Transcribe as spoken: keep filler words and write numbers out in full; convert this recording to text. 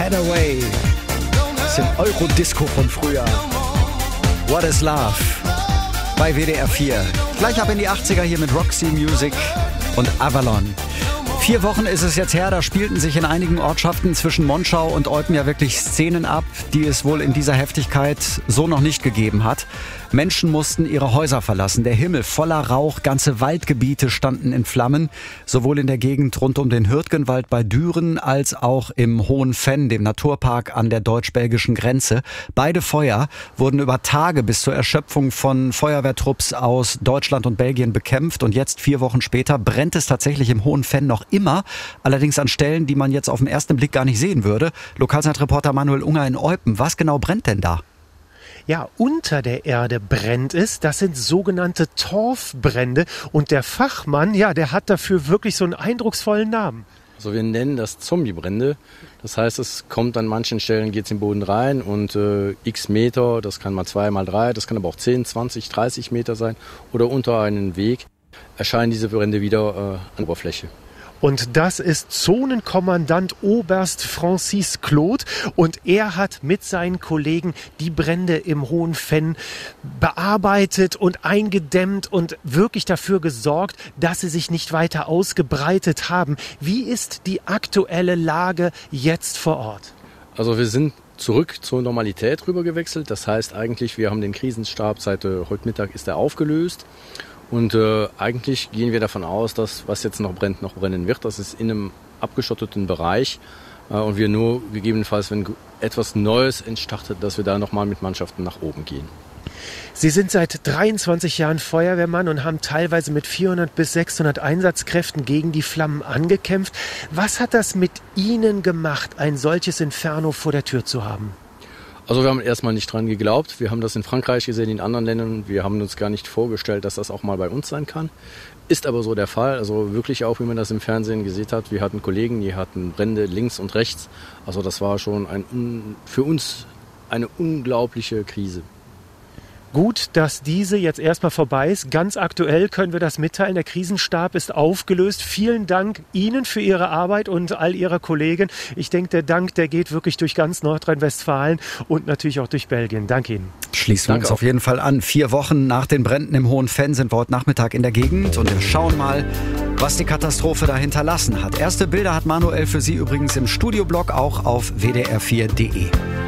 Getaway. Bisschen Eurodisco von früher. What is Love? Bei W D R vier. Gleich ab in die achtziger hier mit Roxy Music und Avalon. Vier Wochen ist es jetzt her, da spielten sich in einigen Ortschaften zwischen Monschau und Eupen ja wirklich Szenen ab, die es wohl in dieser Heftigkeit so noch nicht gegeben hat. Menschen mussten ihre Häuser verlassen, der Himmel voller Rauch, ganze Waldgebiete standen in Flammen, sowohl in der Gegend rund um den Hürtgenwald bei Düren als auch im Hohen Venn, dem Naturpark an der deutsch-belgischen Grenze. Beide Feuer wurden über Tage bis zur Erschöpfung von Feuerwehrtrupps aus Deutschland und Belgien bekämpft und jetzt, vier Wochen später, brennt es tatsächlich im Hohen Venn noch immer, allerdings an Stellen, die man jetzt auf den ersten Blick gar nicht sehen würde. Lokalzeitreporter Manuel Unger in Eupen, was genau brennt denn da? Ja, unter der Erde brennt es. Das sind sogenannte Torfbrände. Und der Fachmann, ja, der hat dafür wirklich so einen eindrucksvollen Namen. Also wir nennen das Zombiebrände. Das heißt, es kommt an manchen Stellen, geht es in den Boden rein und äh, x Meter, das kann mal zwei, mal drei, das kann aber auch zehn, zwanzig, dreißig Meter sein oder unter einem Weg, erscheinen diese Brände wieder äh, an der Oberfläche. Und das ist Zonenkommandant Oberst Francis Claude und er hat mit seinen Kollegen die Brände im Hohen Venn bearbeitet und eingedämmt und wirklich dafür gesorgt, dass sie sich nicht weiter ausgebreitet haben. Wie ist die aktuelle Lage jetzt vor Ort? Also wir sind zurück zur Normalität rüber gewechselt. Das heißt eigentlich, wir haben den Krisenstab, seit äh, heute Mittag ist er aufgelöst. Und äh, eigentlich gehen wir davon aus, dass was jetzt noch brennt, noch brennen wird. Das ist in einem abgeschotteten Bereich äh, und wir nur gegebenenfalls, wenn etwas Neues entstartet, dass wir da nochmal mit Mannschaften nach oben gehen. Sie sind seit dreiundzwanzig Jahren Feuerwehrmann und haben teilweise mit vierhundert bis sechshundert Einsatzkräften gegen die Flammen angekämpft. Was hat das mit Ihnen gemacht, ein solches Inferno vor der Tür zu haben? Also wir haben erstmal nicht dran geglaubt. Wir haben das in Frankreich gesehen, in anderen Ländern. Wir haben uns gar nicht vorgestellt, dass das auch mal bei uns sein kann. Ist aber so der Fall. Also wirklich auch, wie man das im Fernsehen gesehen hat. Wir hatten Kollegen, die hatten Brände links und rechts. Also das war schon ein, für uns eine unglaubliche Krise. Gut, dass diese jetzt erstmal vorbei ist. Ganz aktuell können wir das mitteilen. Der Krisenstab ist aufgelöst. Vielen Dank Ihnen für Ihre Arbeit und all Ihrer Kollegen. Ich denke, der Dank, der geht wirklich durch ganz Nordrhein-Westfalen und natürlich auch durch Belgien. Danke Ihnen. Schließen wir uns auf jeden Fall an. Vier Wochen nach den Bränden im Hohen Venn sind wir heute Nachmittag in der Gegend und wir schauen mal, was die Katastrophe da hinterlassen hat. Erste Bilder hat Manuel für Sie übrigens im Studioblog, auch auf w d r vier punkt d e.